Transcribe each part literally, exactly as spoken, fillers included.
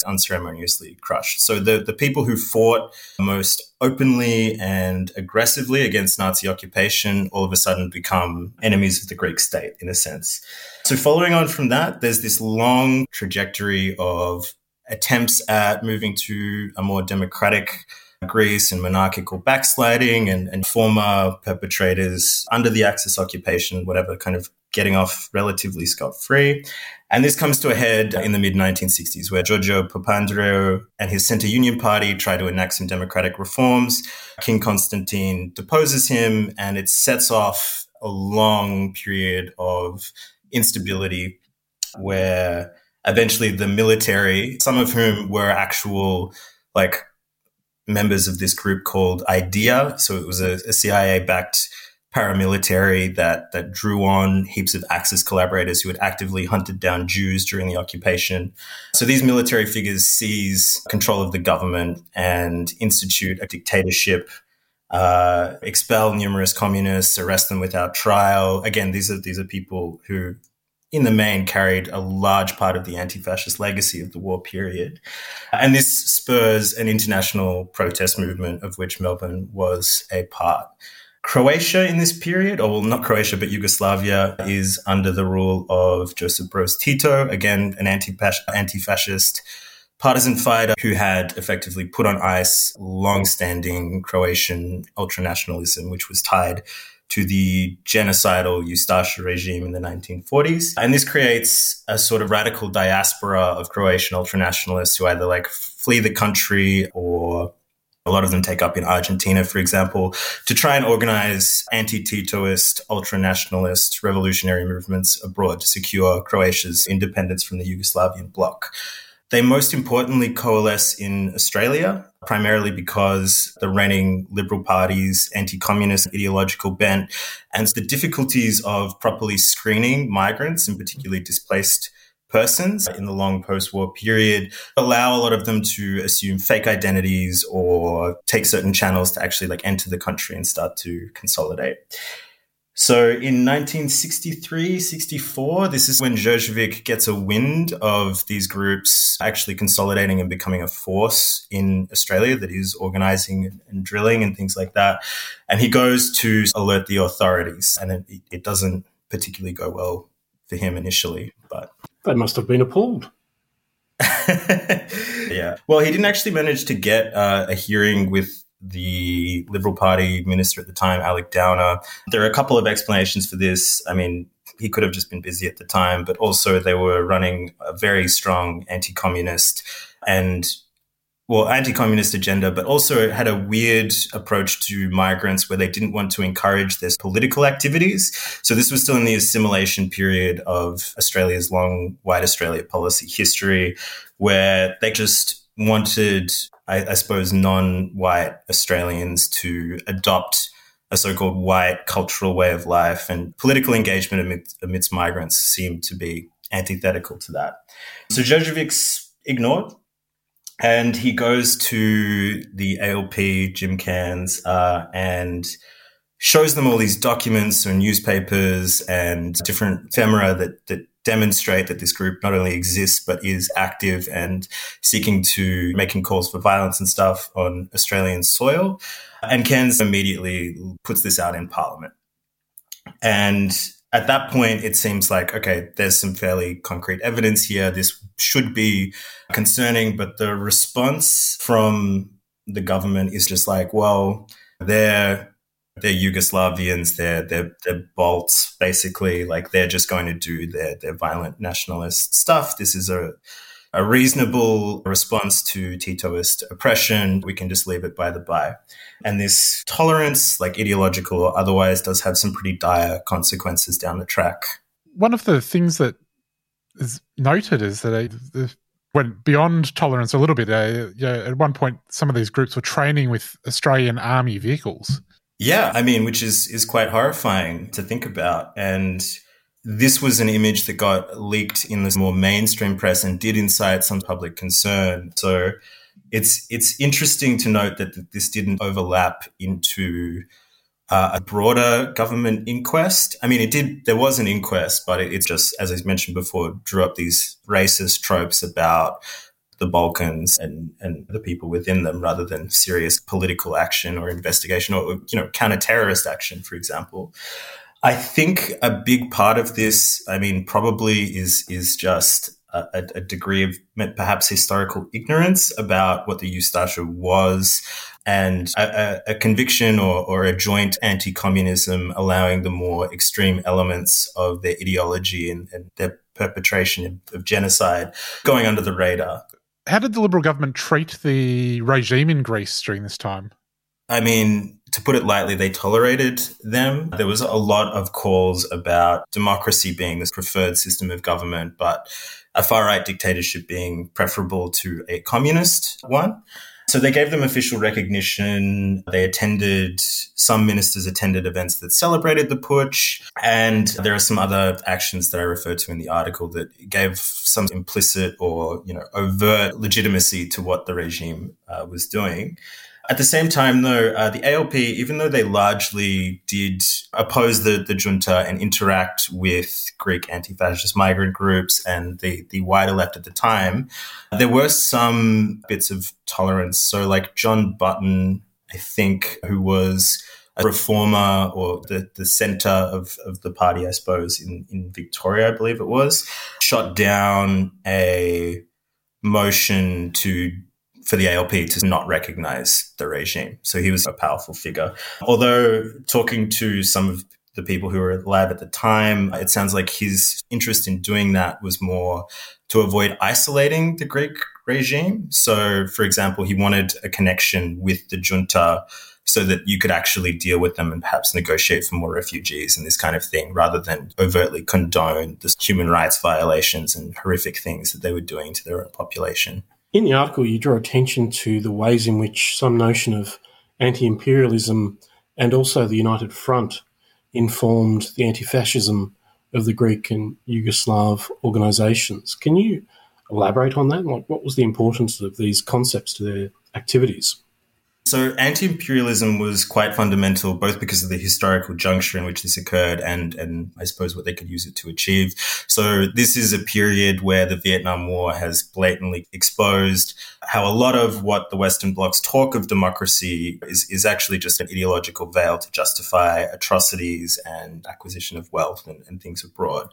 unceremoniously crushed. So the, the people who fought most openly and aggressively against Nazi occupation all of a sudden become enemies of the Greek state, in a sense. So following on from that, there's this long trajectory of attempts at moving to a more democratic Greece and monarchical backsliding and, and former perpetrators under the Axis occupation, whatever, kind of getting off relatively scot-free. And this comes to a head in the mid nineteen sixties, where Giorgio Papandreou and his Centre Union Party try to enact some democratic reforms. King Constantine deposes him, and it sets off a long period of instability where eventually the military, some of whom were actual, like, members of this group called IDEA. So it was a, a C I A-backed paramilitary that that drew on heaps of Axis collaborators who had actively hunted down Jews during the occupation. So these military figures seize control of the government and institute a dictatorship, uh, expel numerous communists, arrest them without trial. Again, these are these are people who, in the main, carried a large part of the anti-fascist legacy of the war period. And this spurs an international protest movement of which Melbourne was a part. Croatia in this period, or well, not Croatia, but Yugoslavia, is under the rule of Josip Broz Tito, again, an anti-fascist partisan fighter who had effectively put on ice long-standing Croatian ultranationalism, which was tied to the genocidal Ustaša regime in the nineteen forties. And this creates a sort of radical diaspora of Croatian ultranationalists who either like flee the country, or a lot of them take up in Argentina, for example, to try and organize anti-Titoist, ultranationalist revolutionary movements abroad to secure Croatia's independence from the Yugoslavian bloc. They most importantly coalesce in Australia, primarily because the reigning Liberal Party's anti-communist ideological bent and the difficulties of properly screening migrants, and particularly displaced persons in the long post-war period, allow a lot of them to assume fake identities or take certain channels to actually like enter the country and start to consolidate. So in nineteen sixty-three sixty-four, this is when Djordjevic gets a wind of these groups actually consolidating and becoming a force in Australia that is organising and drilling and things like that. And he goes to alert the authorities, and it, it doesn't particularly go well for him initially. But they must have been appalled. Yeah. Well, he didn't actually manage to get uh, a hearing with the Liberal Party minister at the time, Alec Downer. There are a couple of explanations for this. I mean, he could have just been busy at the time, but also they were running a very strong anti-communist and, well, anti-communist agenda, but also had a weird approach to migrants where they didn't want to encourage their political activities. So this was still in the assimilation period of Australia's long white Australia policy history, where they just wanted, I, I suppose, non-white Australians to adopt a so-called white cultural way of life, and political engagement amidst, amidst migrants seemed to be antithetical to that. So Djordjevic's ignored, and he goes to the A L P, Jim Cairns, uh, and shows them all these documents or newspapers and different ephemera that, that demonstrate that this group not only exists but is active and seeking to making calls for violence and stuff on Australian soil. And Cairns immediately puts this out in Parliament. And at that point, it seems like, okay, there's some fairly concrete evidence here. This should be concerning, but the response from the government is just like, well, they're They're Yugoslavians, they're, they're, they're Balts, basically. Like, they're just going to do their, their violent nationalist stuff. This is a, a reasonable response to Titoist oppression. We can just leave it by the by. And this tolerance, like ideological or otherwise, does have some pretty dire consequences down the track. One of the things that is noted is that uh, went beyond tolerance a little bit. Uh, yeah, at one point, some of these groups were training with Australian Army vehicles. Yeah, I mean, which is, is quite horrifying to think about. And this was an image that got leaked in the more mainstream press and did incite some public concern. So it's it's interesting to note that this didn't overlap into uh, a broader government inquest. I mean, it did. There was an inquest, but it, it's just, as I mentioned before, drew up these racist tropes about the Balkans and, and the people within them rather than serious political action or investigation or, you know, counter-terrorist action, for example. I think a big part of this, I mean, probably is is just a, a degree of perhaps historical ignorance about what the Ustasha was, and a, a conviction or, or a joint anti-communism allowing the more extreme elements of their ideology and, and their perpetration of, of genocide going under the radar. How did the Liberal government treat the regime in Greece during this time? I mean, to put it lightly, they tolerated them. There was a lot of calls about democracy being the preferred system of government, but a far-right dictatorship being preferable to a communist one. So they gave them official recognition. They attended, some ministers attended events that celebrated the putsch. And there are some other actions that I referred to in the article that gave some implicit or, you know, overt legitimacy to what the regime uh, was doing. At the same time, though, uh, the A L P, even though they largely did oppose the, the junta and interact with Greek anti-fascist migrant groups and the, the wider left at the time, there were some bits of tolerance. So like John Button, I think, who was a reformer or the, the centre of, of the party, I suppose, in, in Victoria, I believe it was, shot down a motion to for the A L P to not recognise the regime. So he was a powerful figure. Although talking to some of the people who were alive at the time, it sounds like his interest in doing that was more to avoid isolating the Greek regime. So, for example, he wanted a connection with the junta so that you could actually deal with them and perhaps negotiate for more refugees and this kind of thing, rather than overtly condone the human rights violations and horrific things that they were doing to their own population. In the article, you draw attention to the ways in which some notion of anti-imperialism and also the United Front informed the anti-fascism of the Greek and Yugoslav organisations. Can you elaborate on that? Like, what was the importance of these concepts to their activities? So anti-imperialism was quite fundamental, both because of the historical juncture in which this occurred and, and I suppose what they could use it to achieve. So this is a period where the Vietnam War has blatantly exposed how a lot of what the Western Bloc's talk of democracy is, is actually just an ideological veil to justify atrocities and acquisition of wealth and, and things abroad.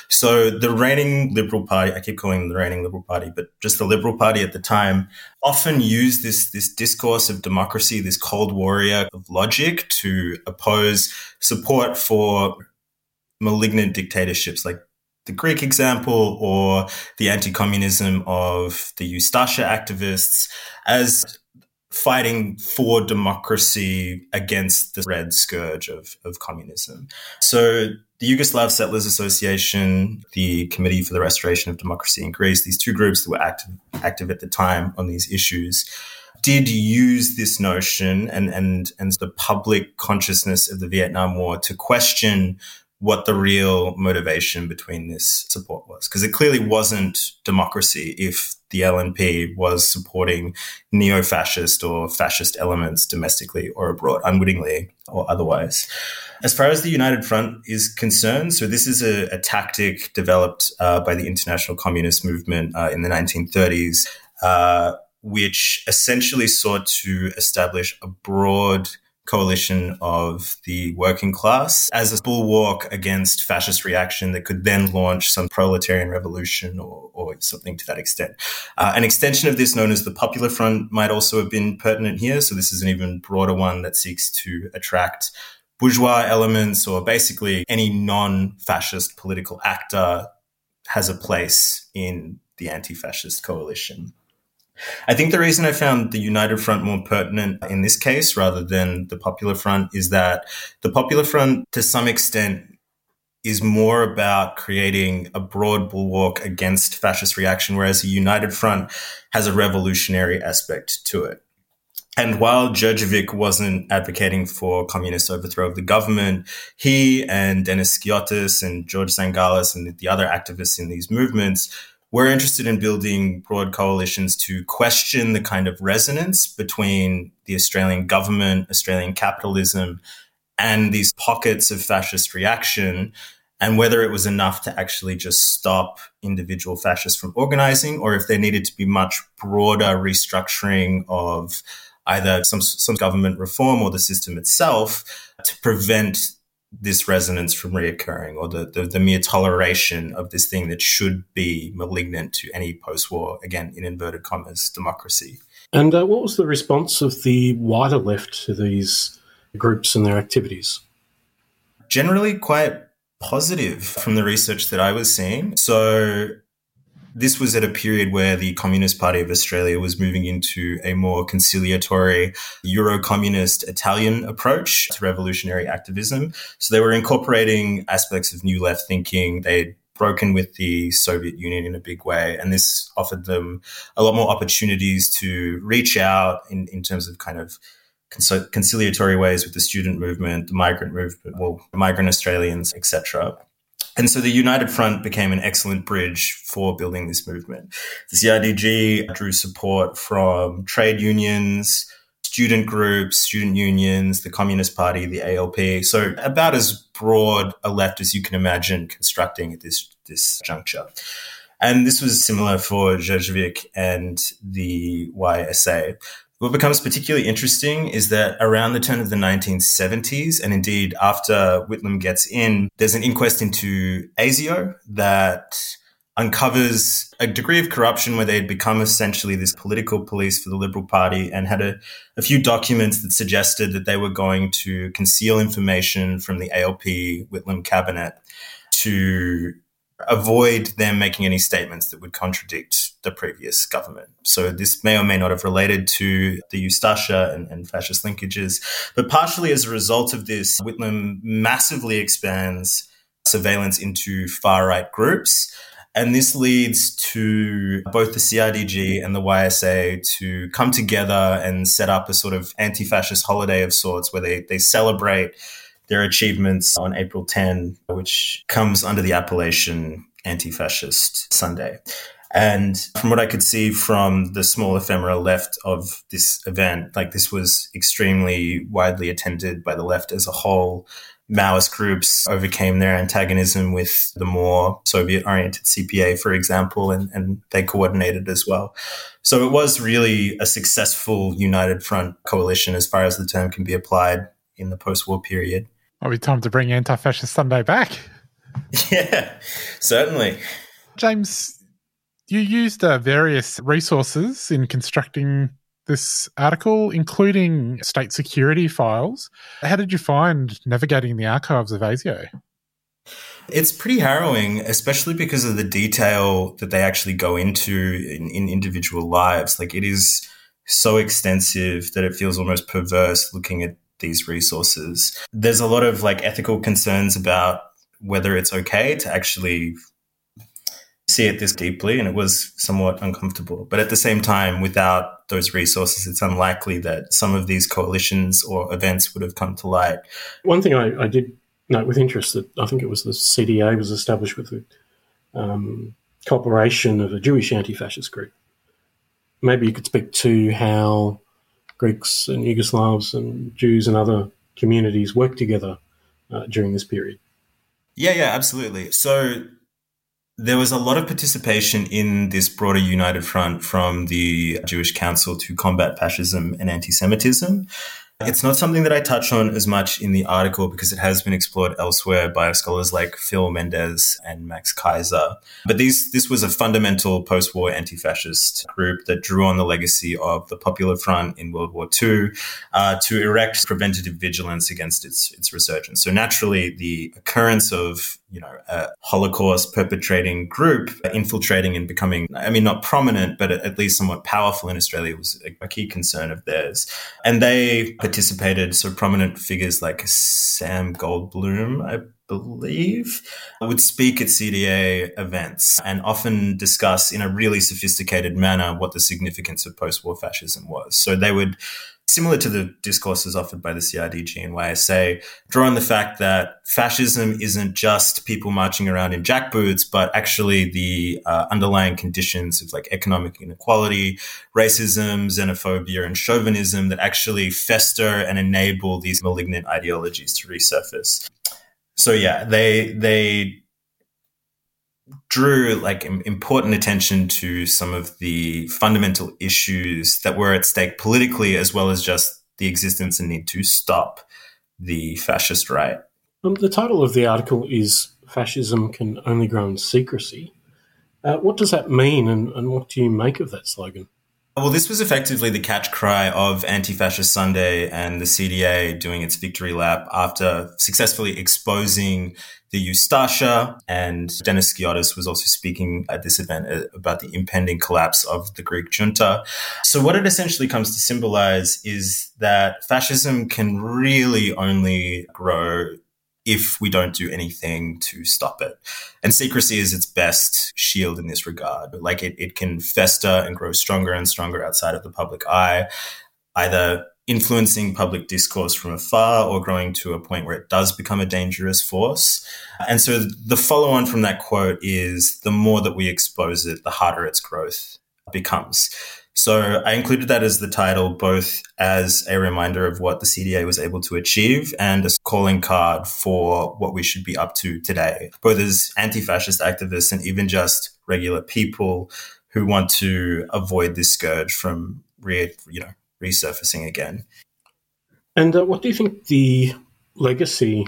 So the reigning Liberal Party, I keep calling them the reigning Liberal Party, but just the Liberal Party at the time, often used this, this discourse of democracy, this Cold Warrior of logic to oppose support for malignant dictatorships like the Greek example or the anti-communism of the Ustasha activists as fighting for democracy against the red scourge of, of communism. So the Yugoslav Settlers Association, the Committee for the Restoration of Democracy in Greece, these two groups that were active, active at the time on these issues, did use this notion and, and, and the public consciousness of the Vietnam War to question what the real motivation between this support was. Because it clearly wasn't democracy if the L N P was supporting neo-fascist or fascist elements domestically or abroad, unwittingly or otherwise. As far as the United Front is concerned, so this is a, a tactic developed uh, by the International Communist Movement uh, in the nineteen thirties, uh, which essentially sought to establish a broad coalition of the working class as a bulwark against fascist reaction that could then launch some proletarian revolution or, or something to that extent. Uh, an extension of this known as the Popular Front might also have been pertinent here. So this is an even broader one that seeks to attract bourgeois elements or basically any non-fascist political actor has a place in the anti-fascist coalition. I think the reason I found the United Front more pertinent in this case rather than the Popular Front is that the Popular Front, to some extent, is more about creating a broad bulwark against fascist reaction, whereas the United Front has a revolutionary aspect to it. And while Đurđević wasn't advocating for communist overthrow of the government, he and Denis Skiotis and George Zangalis and the other activists in these movements we're interested in building broad coalitions to question the kind of resonance between the Australian government, Australian capitalism, and these pockets of fascist reaction and whether it was enough to actually just stop individual fascists from organizing, or if there needed to be much broader restructuring of either some some government reform or the system itself to prevent this resonance from reoccurring, or the, the, the mere toleration of this thing that should be malignant to any post-war, again, in inverted commas, democracy. And uh, what was the response of the wider left to these groups and their activities? Generally quite positive from the research that I was seeing. So this was at a period where the Communist Party of Australia was moving into a more conciliatory Euro-communist Italian approach to revolutionary activism. So they were incorporating aspects of New Left thinking. They'd broken with the Soviet Union in a big way, and this offered them a lot more opportunities to reach out in, in terms of kind of conciliatory ways with the student movement, the migrant movement, well, migrant Australians, et cetera. And so the United Front became an excellent bridge for building this movement. The C I D G drew support from trade unions, student groups, student unions, the Communist Party, the A L P. So about as broad a left as you can imagine constructing at this, this juncture. And this was similar for Rzesznik and the Y S A. What becomes particularly interesting is that around the turn of the nineteen seventies, and indeed after Whitlam gets in, there's an inquest into ASIO that uncovers a degree of corruption where they'd become essentially this political police for the Liberal Party, and had a, a few documents that suggested that they were going to conceal information from the A L P Whitlam cabinet to avoid them making any statements that would contradict the previous government. So this may or may not have related to the Ustasha and, and fascist linkages, but partially as a result of this, Whitlam massively expands surveillance into far-right groups. And this leads to both the C I D G and the Y S A to come together and set up a sort of anti-fascist holiday of sorts where they, they celebrate their achievements on April tenth, which comes under the appellation Anti-Fascist Sunday. And from what I could see from the small ephemera left of this event, like this was extremely widely attended by the left as a whole. Maoist groups overcame their antagonism with the more Soviet-oriented C P A, for example, and, and they coordinated as well. So it was really a successful United Front coalition as far as the term can be applied in the post-war period. Might be time to bring Anti-Fascist Sunday back. Yeah, certainly. James, you used uh, various resources in constructing this article, including state security files. How did you find navigating the archives of ASIO? It's pretty harrowing, especially because of the detail that they actually go into in, in individual lives. Like, it is so extensive that it feels almost perverse looking at these resources. There's a lot of like ethical concerns about whether it's okay to actually see it this deeply, and it was somewhat uncomfortable. But at the same time, without those resources, it's unlikely that some of these coalitions or events would have come to light. One thing I, I did note with interest that I think it was the C D A was established with the um, cooperation of a Jewish anti-fascist group. Maybe you could speak to how Greeks and Yugoslavs and Jews and other communities worked together uh, during this period. Yeah, yeah, absolutely. So there was a lot of participation in this broader United Front from the Jewish Council to Combat Fascism and Anti-Semitism. It's not something that I touch on as much in the article because it has been explored elsewhere by scholars like Phil Mendez and Max Kaiser. But these, this was a fundamental post-war anti-fascist group that drew on the legacy of the Popular Front in World War Two uh, to erect preventative vigilance against its, its resurgence. So naturally, the occurrence of you know, a Holocaust perpetrating group infiltrating and becoming, I mean, not prominent, but at least somewhat powerful in Australia was a key concern of theirs. And they participated, so prominent figures like Sam Goldbloom, I believe, would speak at C D A events and often discuss in a really sophisticated manner what the significance of post-war fascism was. So they would, similar to the discourses offered by the C I D G and Y S A, draw on the fact that fascism isn't just people marching around in jackboots, but actually the uh, underlying conditions of like economic inequality, racism, xenophobia, and chauvinism that actually fester and enable these malignant ideologies to resurface. So yeah, they they drew like important attention to some of the fundamental issues that were at stake politically, as well as just the existence and need to stop the fascist right. Um, the title of the article is "Fascism Can Only Grow in Secrecy." Uh, what does that mean, and, and what do you make of that slogan? Well, this was effectively the catch cry of Anti-Fascist Sunday and the C D A doing its victory lap after successfully exposing the Ustasha, and Dennis Skiotis was also speaking at this event about the impending collapse of the Greek junta. So what it essentially comes to symbolize is that fascism can really only grow if we don't do anything to stop it. And secrecy is its best shield in this regard. Like it, it can fester and grow stronger and stronger outside of the public eye, either influencing public discourse from afar or growing to a point where it does become a dangerous force. And so the follow on from that quote is the more that we expose it, the harder its growth becomes. So I included that as the title, both as a reminder of what the C D A was able to achieve and a calling card for what we should be up to today, both as anti-fascist activists and even just regular people who want to avoid this scourge from re, you know, resurfacing again. And uh, what do you think the legacy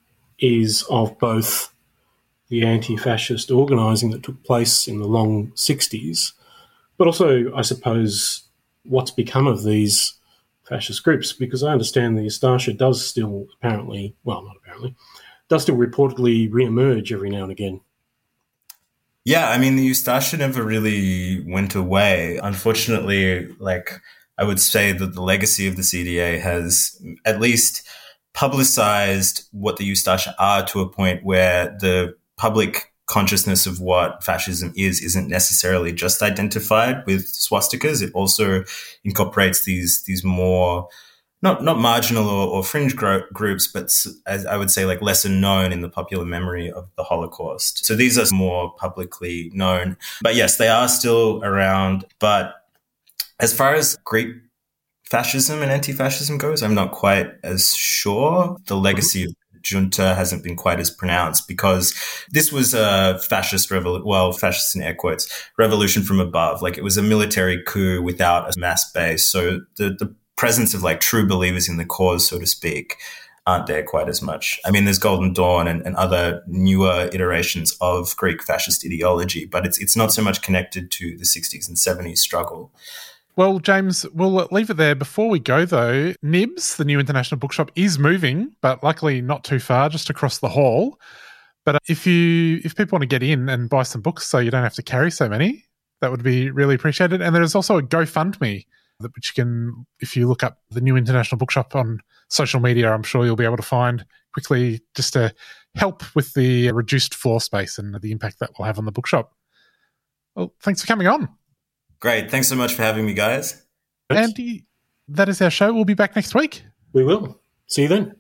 is of both the anti-fascist organising that took place in the long sixties, but also, I suppose, what's become of these fascist groups? Because I understand the Ustasha does still apparently, well, not apparently, does still reportedly re-emerge every now and again. Yeah, I mean, the Ustasha never really went away. Unfortunately, like, I would say that the legacy of the C D A has at least publicized what the Ustasha are to a point where the public consciousness of what fascism is isn't necessarily just identified with swastikas. It also incorporates these these more not not marginal or, or fringe gro- groups, but as I would say, like lesser known in the popular memory of the Holocaust. So these are more publicly known. But yes, they are still around. But as far as Greek fascism and anti-fascism goes, I'm not quite as sure. The legacy of junta hasn't been quite as pronounced because this was a fascist revolution, well, fascist in air quotes, revolution from above. Like it was a military coup without a mass base. So the, the presence of like true believers in the cause, so to speak, aren't there quite as much. I mean, there's Golden Dawn and, and other newer iterations of Greek fascist ideology, but it's it's not so much connected to the sixties and seventies struggle. Well, James, we'll leave it there. Before we go, though, Nibs, the new international bookshop, is moving, but luckily not too far, just across the hall. But if you if people want to get in and buy some books so you don't have to carry so many, that would be really appreciated. And there's also a GoFundMe, which you can, if you look up the new international bookshop on social media, I'm sure you'll be able to find quickly just to help with the reduced floor space and the impact that will have on the bookshop. Well, thanks for coming on. Great. Thanks so much for having me, guys. Andy, that is our show. We'll be back next week. We will. See you then.